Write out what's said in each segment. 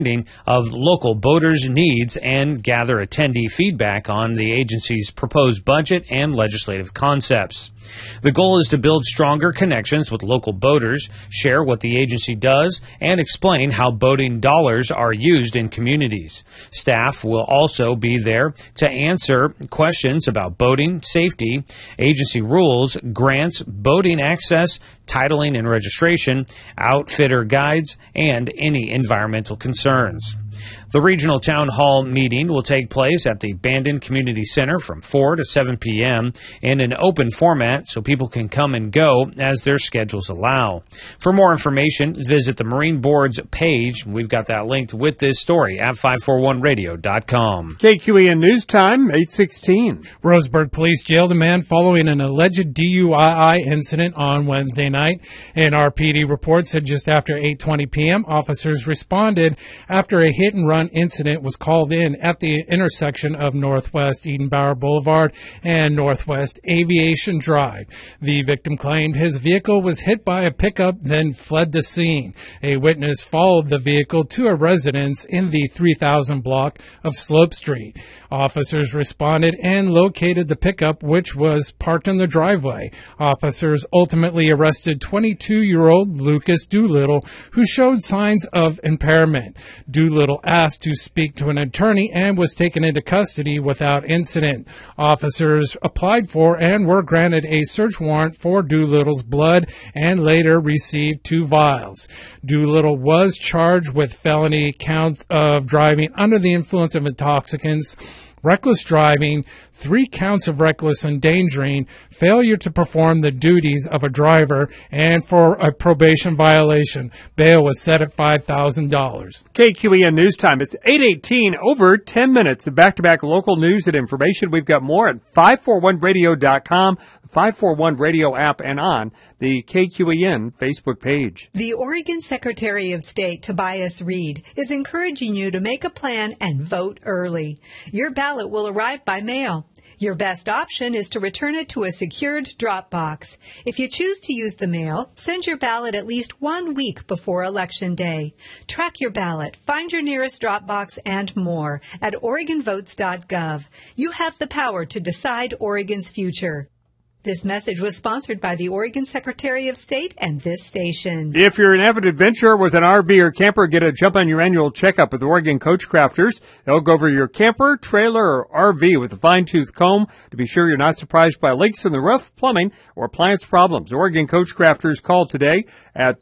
of local voters' needs and gather attendee feedback on the agency's proposed budget and legislative concepts. The goal is to build stronger connections with local voters, share what the agency does, and explain how voting dollars are used in communities. Staff will also be there to answer questions about voting, safety, agency rules, grants, voting access, titling and registration, outfitter guides, and any environmental concerns. The regional town hall meeting will take place at the Bandon Community Center from 4 to 7 p.m. in an open format so people can come and go as their schedules allow. For more information, visit the Marine Board's page. We've got that linked with this story at 541radio.com. KQEN News Time, 8:16. Roseburg Police jailed a man following an alleged DUI incident on Wednesday night. An RPD report said just after 8:20 p.m., officers responded after a hit-and-run incident was called in at the intersection of Northwest Edenbauer Boulevard and Northwest Aviation Drive. The victim claimed his vehicle was hit by a pickup, then fled the scene. A witness followed the vehicle to a residence in the 3000 block of Slope Street. Officers responded and located the pickup, which was parked in the driveway. Officers ultimately arrested 22-year-old Lucas Doolittle, who showed signs of impairment. Doolittle asked to speak to an attorney and was taken into custody without incident. Officers applied for and were granted a search warrant for Doolittle's blood and later received 2 vials. Doolittle was charged with felony counts of driving under the influence of intoxicants, reckless driving, 3 counts of reckless endangering, failure to perform the duties of a driver, and for a probation violation. Bail was set at $5,000. KQEN News Time. It's 8:18, over 10 minutes of back-to-back local news and information. We've got more at 541radio.com, 541 Radio app, and on the KQEN Facebook page. The Oregon Secretary of State, Tobias Reed, is encouraging you to make a plan and vote early. Your ballot will arrive by mail. Your best option is to return it to a secured drop box. If you choose to use the mail, send your ballot at least 1 week before Election Day. Track your ballot, find your nearest drop box, and more at OregonVotes.gov. You have the power to decide Oregon's future. This message was sponsored by the Oregon Secretary of State and this station. If you're an avid adventurer with an RV or camper, get a jump on your annual checkup with Oregon Coach Crafters. They'll go over your camper, trailer, or RV with a fine-tooth comb to be sure you're not surprised by leaks in the roof, plumbing, or appliance problems. Oregon Coach Crafters, call today at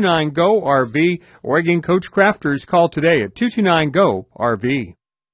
229-GO-RV. Oregon Coach Crafters, call today at 229-GO-RV.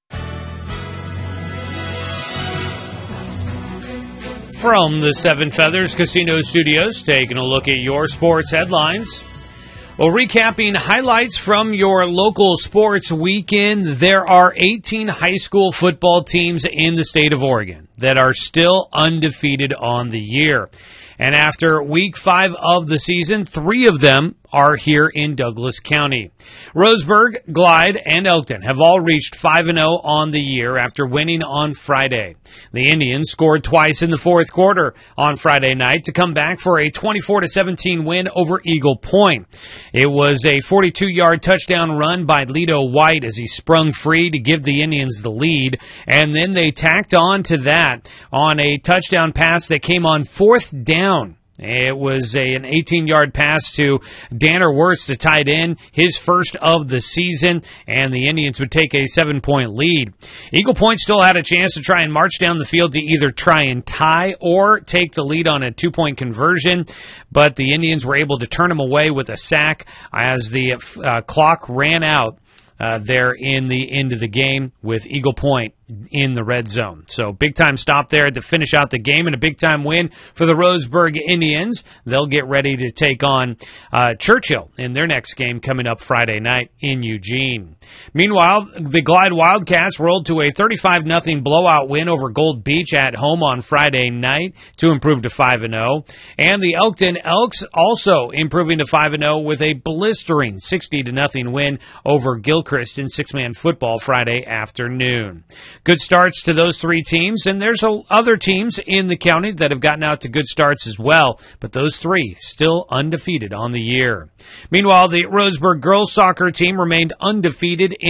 From the Seven Feathers Casino Studios, taking a look at your sports headlines. Well, recapping highlights from your local sports weekend, there are 18 high school football teams in the state of Oregon that are still undefeated on the year. And after week 5 of the season, 3 of them are here in Douglas County. Roseburg, Glide, and Elkton have all reached 5-0 on the year after winning on Friday. The Indians scored twice in the fourth quarter on Friday night to come back for a 24-17 win over Eagle Point. It was a 42-yard touchdown run by Lito White as he sprung free to give the Indians the lead, and then they tacked on to that on a touchdown pass that came on fourth down. It was an 18-yard pass to Danner Wirtz, the tight end, his first of the season, and the Indians would take a 7-point lead. Eagle Point still had a chance to try and march down the field to either try and tie or take the lead on a 2-point conversion, but the Indians were able to turn them away with a sack as the clock ran out there in the end of the game with Eagle Point in the red zone. So big-time stop there to finish out the game and a big-time win for the Roseburg Indians. They'll get ready to take on Churchill in their next game coming up Friday night in Eugene. Meanwhile, the Glide Wildcats rolled to a 35-0 blowout win over Gold Beach at home on Friday night to improve to 5-0. And the Elkton Elks also improving to 5-0 with a blistering 60-0 win over Gilchrist in six-man football Friday afternoon. Good starts to those three teams, and there's other teams in the county that have gotten out to good starts as well, but those three still undefeated on the year. Meanwhile, the Rosebud girls soccer team remained undefeated